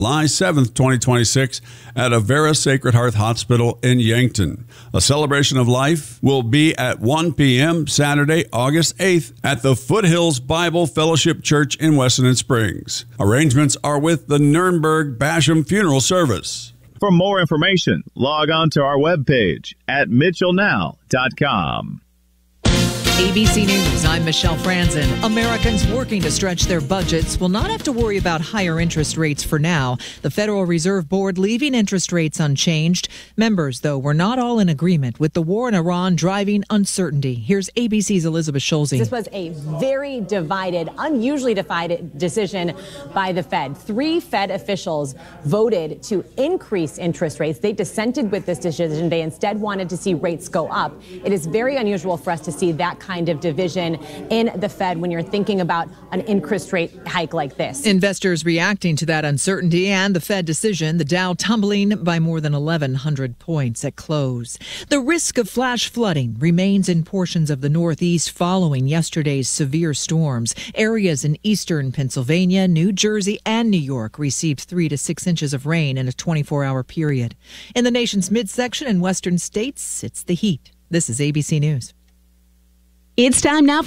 July 7th, 2026, at Avera Sacred Heart Hospital in Yankton. A celebration of life will be at 1 p.m. Saturday, August 8th at the Foothills Bible Fellowship Church in Weston Springs. Arrangements are with the Nurnberg Basham Funeral Service. For more information, log on to our webpage at mitchellnow.com. ABC News, I'm Michelle Franzen. Americans working to stretch their budgets will not have to worry about higher interest rates for now. The Federal Reserve Board leaving interest rates unchanged. Members, though, were not all in agreement, with the war in Iran driving uncertainty. Here's ABC's Elizabeth Schulze. This was a very divided, unusually divided decision by the Fed. 3 Fed officials voted to increase interest rates. They dissented with this decision. They instead wanted to see rates go up. It is very unusual for us to see that kind of division in the Fed when you're thinking about an interest rate hike like this. Investors reacting to that uncertainty and the Fed decision, the Dow tumbling by more than 1,100 points at close. The risk of flash flooding remains in portions of the Northeast following yesterday's severe storms. Areas in eastern Pennsylvania, New Jersey, and New York received 3 to 6 inches of rain in a 24-hour period. In the nation's midsection and western states, it's the heat. This is ABC News. It's time now for